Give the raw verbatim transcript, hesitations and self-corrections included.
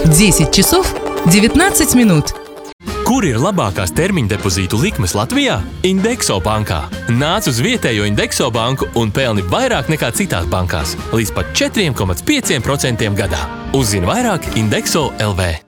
десять часов девятнадцать минут. Kur ir labākās termiņa depozītu likmes Latvijā? Indexo bankā. Nāc uz vietējo Indexo banku un pelni vairāk nekā citās bankās. Līdz pat četri komats pieci procenti gadā. Uzzini vairāk Indexo L V.